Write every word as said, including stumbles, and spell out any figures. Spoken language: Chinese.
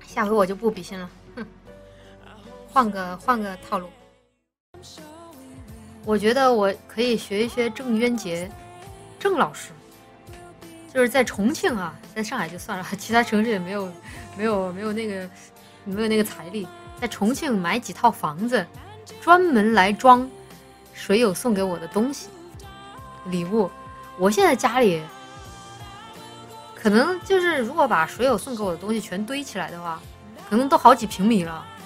下回我就不比心了，哼，换个换个套路。我觉得我可以学一学郑渊洁，郑老师，就是在重庆啊，在上海就算了，其他城市也没有没有没有那个没有那个财力，在重庆买几套房子，专门来装水友送给我的东西礼物。我现在家里可能就是如果把水友送给我的东西全堆起来的话，可能都好几平米了。